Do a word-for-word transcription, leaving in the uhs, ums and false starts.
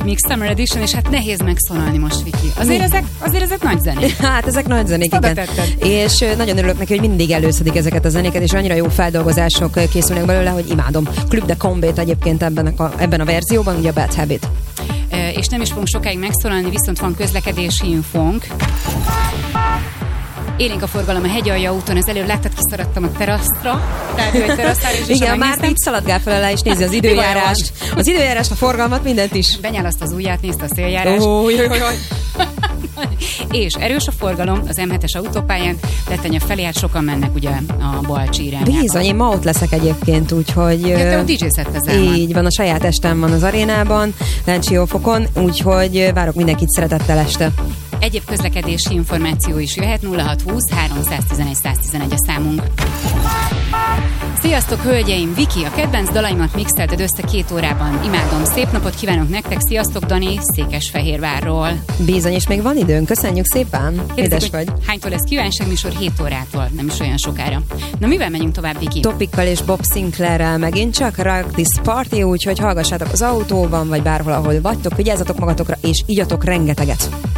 Mix Summer Edition, és hát nehéz megszólalni most, Viki. Azért ezek, azért ezek nagy zenék. Hát ezek nagy zenék, igen. És nagyon örülök neki, hogy mindig előszedik ezeket a zenéket, és annyira jó feldolgozások készülnek belőle, hogy imádom. Club de Combét egyébként ebben a, ebben a verzióban, ugye a Bad Habit. E, és nem is fogunk sokáig megszólalni, viszont van közlekedési infónk. Élénk a forgalom a hegyalja úton, az előbb láttad, kiszaradtam a teraszra. Igen, már így szaladgál fel alá, és nézi az időjárást. Az időjárást, a forgalmat, mindent is. Benyálaszt az ujját, nézte a széljárást. Oh, jaj, jaj. És erős a forgalom az em hetes autópályán, Lettenya felé, hát sokan mennek ugye a Balcsi irányába. Bizony, én ma ott leszek egyébként, úgyhogy... Ja, te ott dé dzsé-szettezel. Így van, a saját estem van az arénában, Lencsiófokon, úgyhogy várok mindenkit szeretettel este. Egyéb közlekedési információ is jöhet, nulla hat húsz háromszáztizenegy száztizenegy a számunk. Sziasztok, hölgyeim! Viki, a kedvenc dalaimat mixelted össze két órában. Imádom, szép napot kívánok nektek, sziasztok, Dani, Székesfehérvárról. Bizony, és még van időnk, köszönjük szépen. Édes vagy. Hánytól lesz kívánságműsor? hét órától, nem is olyan sokára. Na, mivel menjünk tovább, Viki? Topikkal és Bob Sinclairrel megint csak Rock This Party, úgyhogy hallgassátok az autóban, vagy bárhol, ahol vagytok, vigyázzatok magatokra, és igyatok rengeteget.